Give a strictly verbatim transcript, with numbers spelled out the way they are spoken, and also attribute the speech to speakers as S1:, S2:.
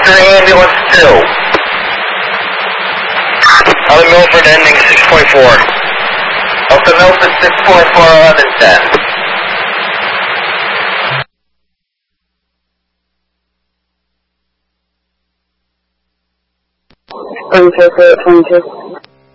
S1: Victor Ambulance two. Other Milford ending six point four. Delta Milford six point four, eleven ten.
S2: twenty-two, twenty-two.